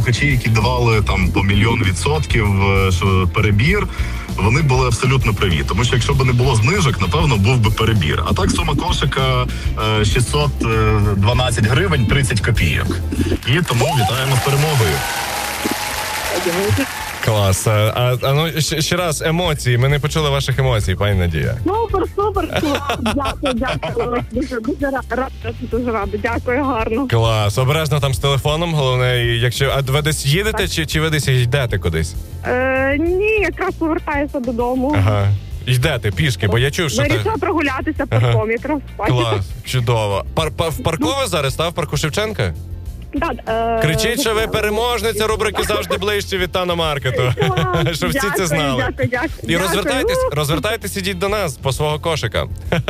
слухачі, які давали там по 1 000 000%, що перебір, вони були абсолютно праві. Тому що якщо б не було знижок, напевно, був би перебір. А так сума кошика 612 гривень 30 копійок. І тому вітаємо з перемогою. Клас. Ну, ще раз, емоції. Ми не почули ваших емоцій, пані Надія. Супер. Дякую. Дуже рада. Дякую, гарно. Клас. Обережно там з телефоном, головне, якщо... А ви десь їдете, чи ви десь йдете кудись? Ні, якраз повертаюся додому. Ага. Йдете пішки, бо я чув, що... Вирішила прогулятися парком якраз. Клас, чудово. В парку ви зараз, в парку Шевченка? Кричіть, що ви переможниця рубрики «Завжди ближче» від Тано-маркету. Щоб всі це знали. Дякую. І розвертайтесь, ідіть до нас по свого кошика.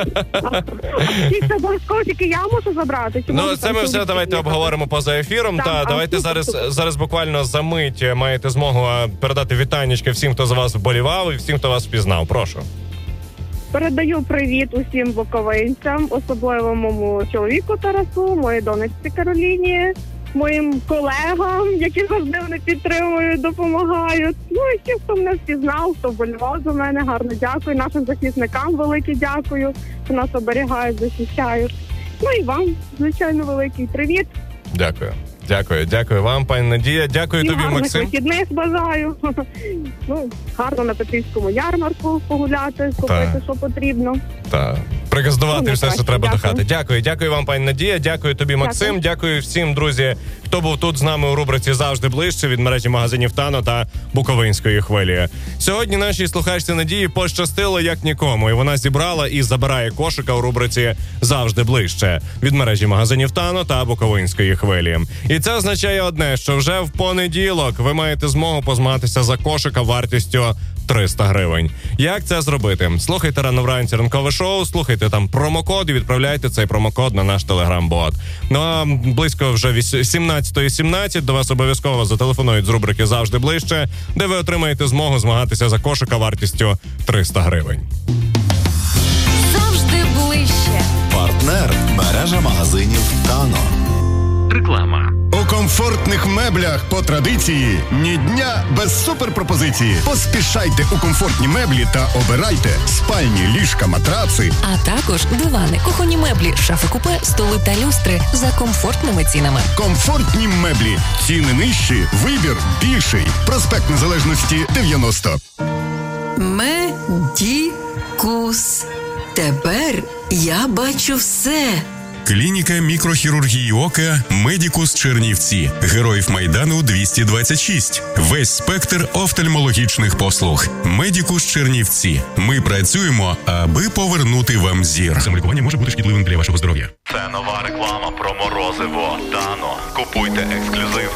Це обов'язково тільки я можу забрати? Ну, це ми все давайте обговоримо поза ефіром. Давайте зараз буквально за мить маєте змогу передати вітаннячки всім, хто за вас вболівав і всім, хто вас впізнав. Прошу. Передаю привіт усім буковинцям, особливо моєму чоловіку Тарасу, моїй донечці Кароліні, моїм колегам, які завжди мене підтримують, допомагають. Ну і всім, хто мене впізнав, хто вболівав за мене, гарно дякую. Нашим захисникам велике дякую, що нас оберігають, захищають. Ну і вам, звичайно, великий привіт. Дякую вам, пані Надія. Дякую тобі, Максим. Вихідних бажаю. Гарно на Петрівському ярмарку погуляти, купити, що потрібно. Так. Пригаздувати все, що треба до хати. Дякую вам, пані Надія. Дякую тобі, Максим. Дякую всім, друзі, хто був тут з нами у рубриці «Завжди ближче» від мережі магазинів Тано та Буковинської хвилі. Сьогодні нашій слухачці Надії пощастило як нікому, і вона зібрала і забирає кошика у рубриці «Завжди ближче» від мережі магазинів Тано та Буковинської хвилі. І це означає одне, що вже в понеділок ви маєте змогу позмагатися за кошика вартістю 300 гривень. Як це зробити? Слухайте рано вранці ранкове шоу, слухайте там промокод і відправляйте цей промокод на наш телеграм-бот. Ну а близько вже 17:17 до вас обов'язково зателефонують з рубрики «Завжди ближче», де ви отримаєте змогу змагатися за кошика вартістю 300 гривень. Завжди ближче. Партнер – мережа магазинів Тано. Реклама. У комфортних меблях по традиції ні дня без суперпропозиції. Поспішайте у комфортні меблі та обирайте спальні, ліжка, матраци. А також дивани, кухонні меблі, шафи-купе, столи та люстри за комфортними цінами. Комфортні меблі. Ціни нижчі, вибір більший. Проспект Незалежності 90. Медікус. Тепер я бачу все. Клініка мікрохірургії ока «Медікус Чернівці». Героїв Майдану 226. Весь спектр офтальмологічних послуг. «Медікус Чернівці». Ми працюємо, аби повернути вам зір. Самолікування може бути шкідливим для вашого здоров'я. Це нова реклама про морозиво Тано. Купуйте ексклюзив